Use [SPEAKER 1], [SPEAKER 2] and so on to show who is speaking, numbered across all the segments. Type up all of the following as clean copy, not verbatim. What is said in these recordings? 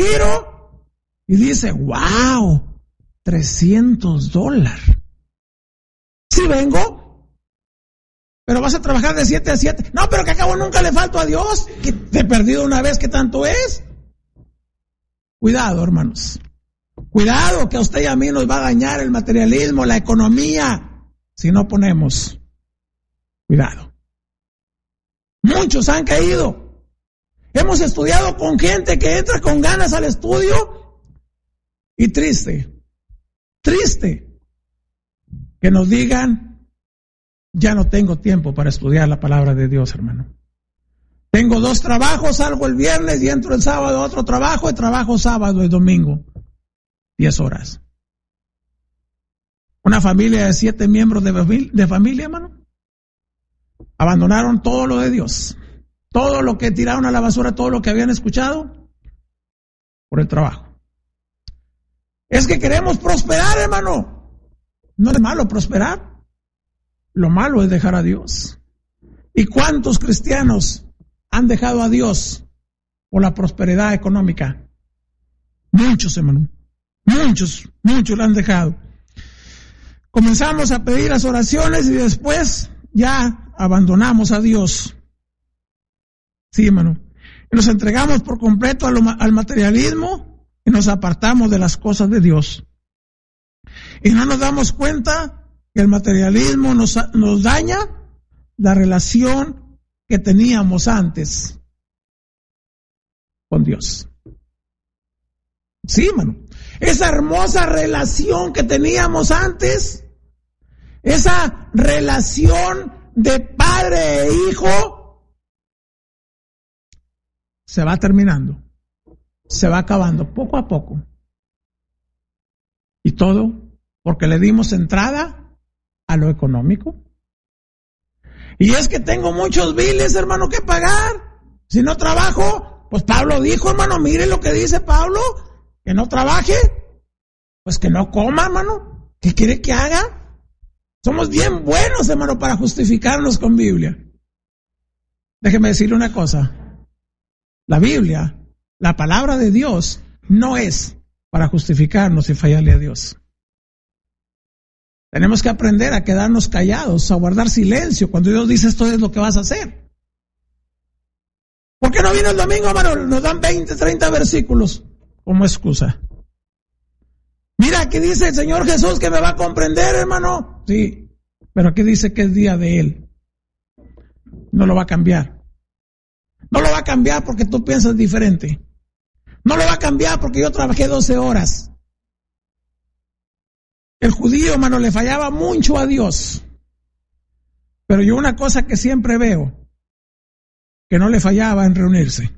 [SPEAKER 1] giro y dice, wow, $300. Sí vengo, pero vas a trabajar de 7 a 7. No, pero que acabo nunca le falto a Dios. Que te he perdido una vez, ¿qué tanto es? Cuidado, hermanos. Cuidado, que a usted y a mí nos va a dañar el materialismo, la economía, si no ponemos cuidado. Muchos han caído. Hemos estudiado con gente que entra con ganas al estudio y triste que nos digan, ya no tengo tiempo para estudiar la palabra de Dios, hermano. Tengo 2 trabajos, salgo el viernes y entro el sábado a otro trabajo y trabajo sábado y domingo, 10 horas. Una familia de 7 miembros de familia, hermano, abandonaron todo lo de Dios, todo lo que tiraron a la basura, todo lo que habían escuchado, por el trabajo. Es que queremos prosperar, hermano. No es malo prosperar. Lo malo es dejar a Dios. ¿Y cuántos cristianos han dejado a Dios por la prosperidad económica? Muchos, hermano. Muchos lo han dejado. Comenzamos a pedir las oraciones y después ya abandonamos a Dios. Sí, hermano. Y nos entregamos por completo al materialismo y nos apartamos de las cosas de Dios. Y no nos damos cuenta que el materialismo nos daña la relación que teníamos antes con Dios. Sí, hermano. Esa hermosa relación que teníamos antes, esa relación de padre e hijo, se va terminando, se va acabando poco a poco. Y todo porque le dimos entrada a lo económico. Y es que tengo muchos biles, hermano, que pagar. Si no trabajo, pues Pablo dijo, hermano, mire lo que dice Pablo, que no trabaje, pues que no coma, hermano. ¿Qué quiere que haga? Somos bien buenos, hermano, para justificarnos con Biblia. Déjeme decirle una cosa. La Biblia, la palabra de Dios, no es para justificarnos y fallarle a Dios. Tenemos que aprender a quedarnos callados, a guardar silencio cuando Dios dice esto es lo que vas a hacer. ¿Por qué no vino el domingo, hermano? Nos dan 20, 30 versículos como excusa. Mira, aquí dice el Señor Jesús que me va a comprender, hermano. Sí, pero aquí dice que es día de Él. No lo va a cambiar. No lo va a cambiar porque tú piensas diferente. No lo va a cambiar porque yo trabajé 12 horas. El judío, hermano, le fallaba mucho a Dios. Pero yo una cosa que siempre veo, que no le fallaba en reunirse.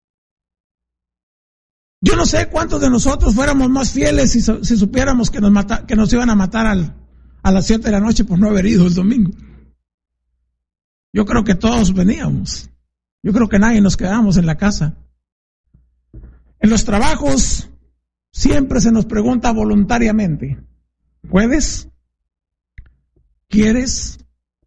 [SPEAKER 1] Yo no sé cuántos de nosotros fuéramos más fieles si supiéramos que nos iban a matar a las 7 de la noche por no haber ido el domingo. Yo creo que todos veníamos. Yo creo que nadie nos quedábamos en la casa. En los trabajos siempre se nos pregunta voluntariamente, ¿puedes? ¿Quieres?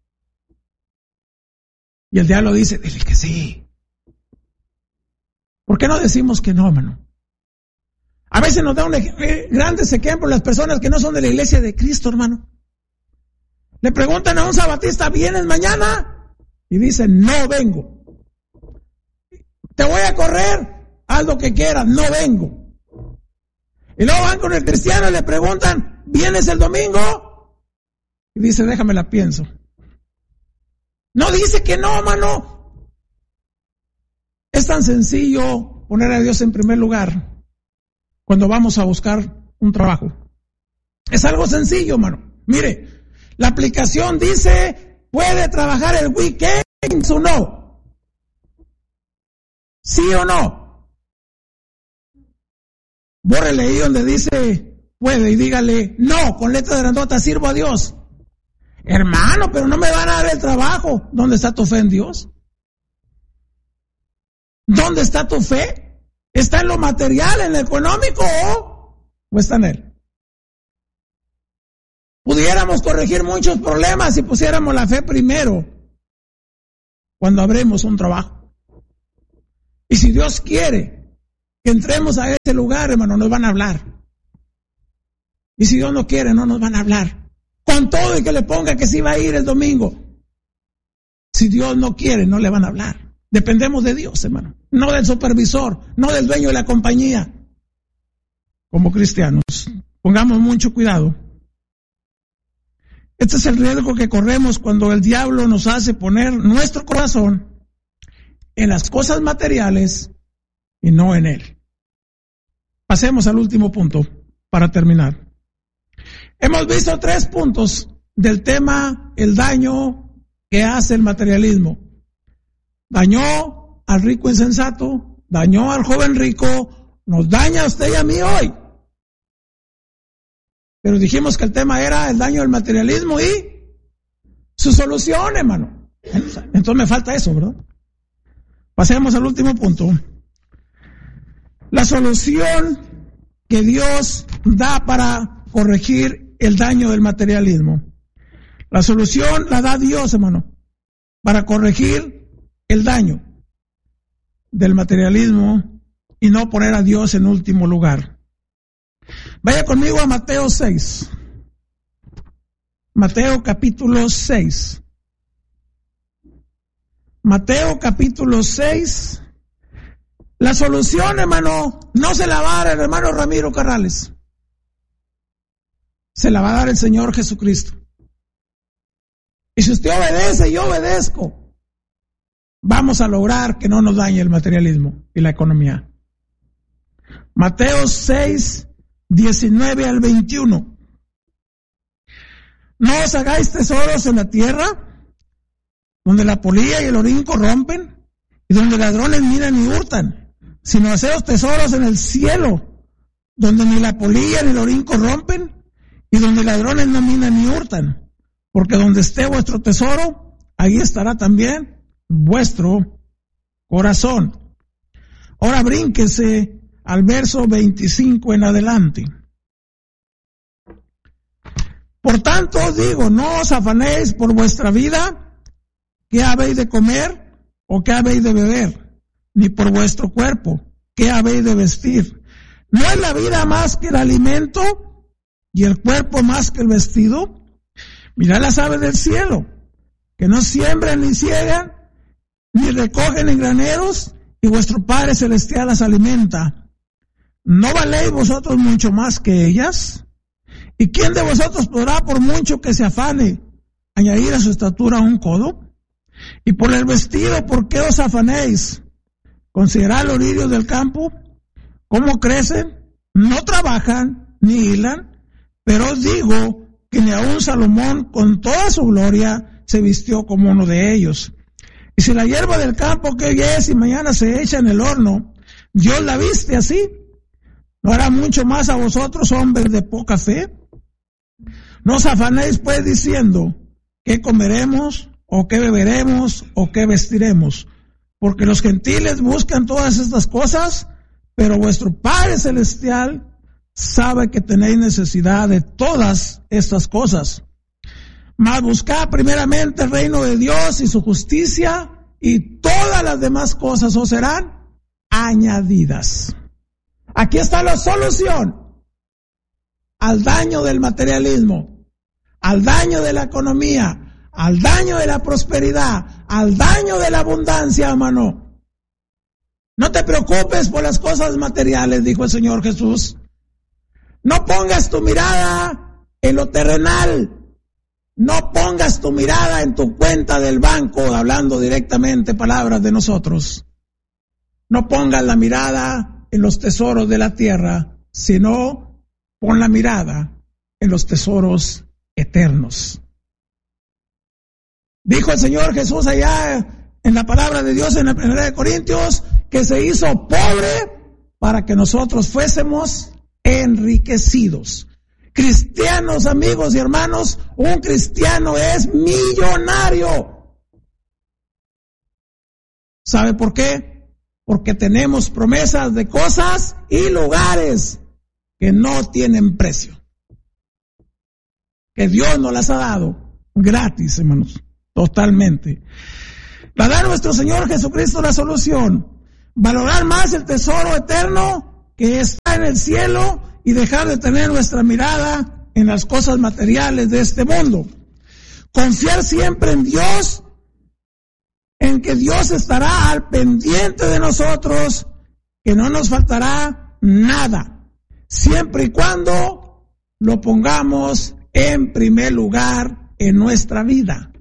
[SPEAKER 1] Y el diablo dice, dile que sí. ¿Por qué no decimos que no, hermano? A veces nos da grandes ejemplos las personas que no son de la iglesia de Cristo, hermano. Le preguntan a un sabatista, ¿vienes mañana? Y dice, no vengo. Te voy a correr, haz lo que quieras, no vengo. Y luego van con el cristiano y le preguntan, ¿vienes el domingo? Y dice, déjame la pienso. No dice que no, hermano. Es tan sencillo poner a Dios en primer lugar cuando vamos a buscar un trabajo. Es algo sencillo, hermano. Mire, la aplicación dice, ¿puede trabajar el weekend o no? ¿Sí o no? Bórrele ahí donde dice puede y dígale, no, con letra grandota, sirvo a Dios. Hermano, pero no me van a dar el trabajo. ¿Dónde está tu fe en Dios? ¿Dónde está tu fe? ¿Está en lo material, en lo económico o está en Él? Pudiéramos corregir muchos problemas si pusiéramos la fe primero cuando abremos un trabajo. Y si Dios quiere que entremos a ese lugar, hermano, nos van a hablar. Y si Dios no quiere, no nos van a hablar. Con todo y que le ponga que sí va a ir el domingo. Si Dios no quiere, no le van a hablar. Dependemos de Dios, hermano. No del supervisor, no del dueño de la compañía. Como cristianos, pongamos mucho cuidado. Este es el riesgo que corremos cuando el diablo nos hace poner nuestro corazón en las cosas materiales y no en Él. Pasemos al último punto para terminar. Hemos visto 3 puntos del tema, el daño que hace el materialismo. Dañó al rico insensato, dañó al joven rico, nos daña a usted y a mí hoy. Pero dijimos que el tema era el daño del materialismo y su solución, hermano. Entonces me falta eso, ¿verdad? Pasemos al último punto. La solución que Dios da para corregir el daño del materialismo. La solución la da Dios, hermano, para corregir el daño del materialismo y no poner a Dios en último lugar. Vaya conmigo a Mateo 6. Mateo capítulo 6. Mateo capítulo 6. La solución, hermano, no se la va a dar el hermano Ramiro Carrales. Se la va a dar el Señor Jesucristo. Y si usted obedece y yo obedezco, vamos a lograr que no nos dañe el materialismo y la economía. Mateo 6, 19 al 21. No os hagáis tesoros en la tierra, donde la polilla y el orín corrompen, y donde ladrones minan y hurtan, sino haceos tesoros en el cielo, donde ni la polilla ni el orín corrompen, y donde ladrones no minan ni hurtan, porque donde esté vuestro tesoro, ahí estará también vuestro corazón. Ahora brínquese al verso 25 en adelante. Por tanto os digo, no os afanéis por vuestra vida, qué habéis de comer o qué habéis de beber, ni por vuestro cuerpo, qué habéis de vestir. ¿No es la vida más que el alimento y el cuerpo más que el vestido? Mirad las aves del cielo, que no siembran ni ciegan, ni recogen en graneros, y vuestro Padre Celestial las alimenta. ¿No valéis vosotros mucho más que ellas? ¿Y quién de vosotros podrá, por mucho que se afane, añadir a su estatura un codo? Y por el vestido, ¿por qué os afanéis? Considerad los lirios del campo, cómo crecen, no trabajan ni hilan, pero os digo que ni aun Salomón con toda su gloria se vistió como uno de ellos. Y si la hierba del campo que hoy es y mañana se echa en el horno, Dios la viste así, ¿no hará mucho más a vosotros, hombres de poca fe? No os afanéis pues diciendo, ¿qué comeremos, o qué beberemos, o qué vestiremos? Porque los gentiles buscan todas estas cosas, pero vuestro Padre Celestial sabe que tenéis necesidad de todas estas cosas. Mas buscad primeramente el reino de Dios y su justicia, y todas las demás cosas os serán añadidas. Aquí está la solución al daño del materialismo, al daño de la economía, al daño de la prosperidad, al daño de la abundancia, hermano. No te preocupes por las cosas materiales, dijo el Señor Jesús. No pongas tu mirada en lo terrenal. No pongas tu mirada en tu cuenta del banco, hablando directamente palabras de nosotros. No pongas la mirada en los tesoros de la tierra, sino pon la mirada en los tesoros eternos. Dijo el Señor Jesús allá en la palabra de Dios en la 1 Corintios, que se hizo pobre para que nosotros fuésemos enriquecidos. Cristianos, amigos y hermanos, un cristiano es millonario. ¿Sabe por qué? Porque tenemos promesas de cosas y lugares que no tienen precio, que Dios nos las ha dado gratis, hermanos, totalmente. Va a dar nuestro Señor Jesucristo la solución. valorar más el tesoro eterno que está en el cielo y dejar de tener nuestra mirada en las cosas materiales de este mundo. Confiar siempre en Dios, en que Dios estará al pendiente de nosotros, que no nos faltará nada, siempre y cuando lo pongamos en primer lugar en nuestra vida.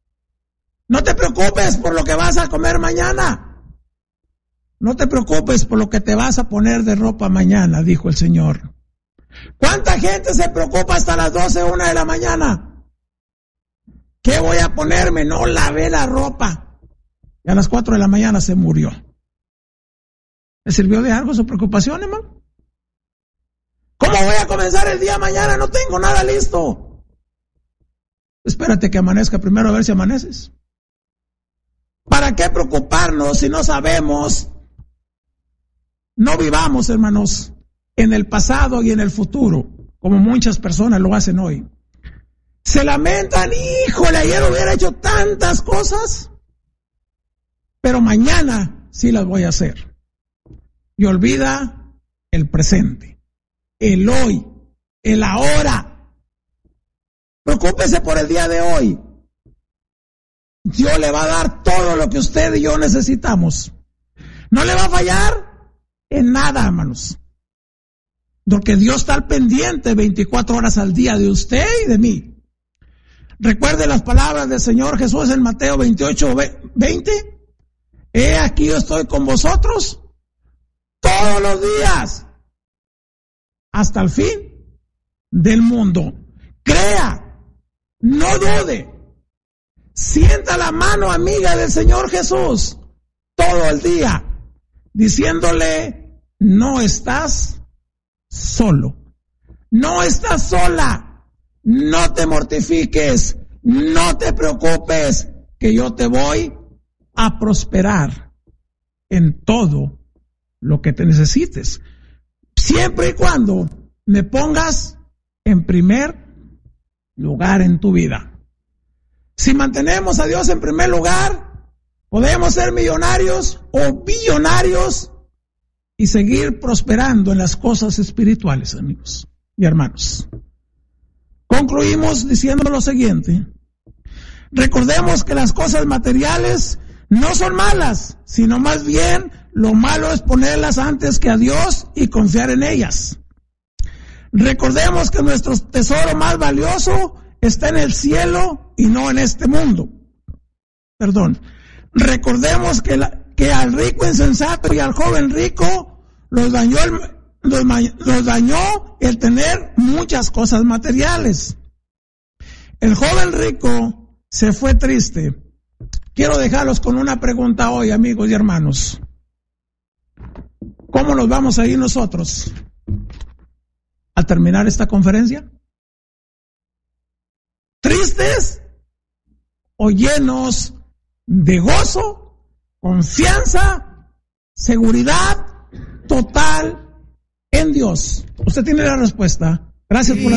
[SPEAKER 1] No te preocupes por lo que vas a comer mañana. No te preocupes por lo que te vas a poner de ropa mañana, dijo el Señor. ¿Cuánta gente se preocupa hasta las 12, 1 de la mañana? ¿Qué voy a ponerme? No lavé la ropa. Y a las 4 de la mañana se murió. ¿Le sirvió de algo su preocupación, hermano? ¿Cómo voy a comenzar el día mañana? No tengo nada listo. Espérate que amanezca primero, a ver si amaneces. ¿Para qué preocuparnos si no sabemos? No vivamos, hermanos, en el pasado y en el futuro, como muchas personas lo hacen hoy. Se lamentan, híjole, ayer hubiera hecho tantas cosas, pero mañana sí las voy a hacer. Y olvida el presente, el hoy, el ahora. Preocúpese por el día de hoy. Dios le va a dar todo lo que usted y yo necesitamos. No le va a fallar en nada, hermanos. Porque Dios está al pendiente 24 horas al día de usted y de mí. Recuerde las palabras del Señor Jesús en Mateo 28:20. He aquí yo estoy con vosotros todos los días hasta el fin del mundo. Crea, no dude. Sienta la mano amiga del Señor Jesús todo el día, diciéndole, no estás solo, no estás sola, no te mortifiques, no te preocupes, que yo te voy a prosperar en todo lo que te necesites, siempre y cuando me pongas en primer lugar en tu vida. Si mantenemos a Dios en primer lugar, podemos ser millonarios o billonarios y seguir prosperando en las cosas espirituales, amigos y hermanos. Concluimos diciendo lo siguiente. Recordemos que las cosas materiales no son malas, sino más bien lo malo es ponerlas antes que a Dios y confiar en ellas. Recordemos que nuestro tesoro más valioso está en el cielo y no en este mundo. Recordemos que al rico insensato y al joven rico los dañó el tener muchas cosas materiales. El joven rico se fue triste. Quiero dejarlos con una pregunta hoy, amigos y hermanos. ¿Cómo nos vamos a ir nosotros al terminar esta conferencia? ¿Tristes o llenos de gozo, confianza, seguridad total en Dios? Usted tiene la respuesta. Gracias por la